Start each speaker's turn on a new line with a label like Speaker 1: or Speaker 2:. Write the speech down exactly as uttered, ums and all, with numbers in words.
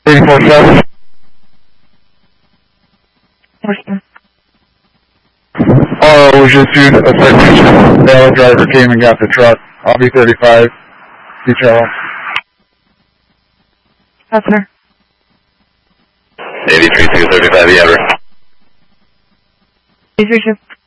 Speaker 1: eighty-four seven. Oh, it was just due to a citation. The other driver came and got the truck. I'll be thirty-five. See Charles.
Speaker 2: Officer.
Speaker 3: eighty-three two thirty-five, yeah,
Speaker 2: eighty-three two.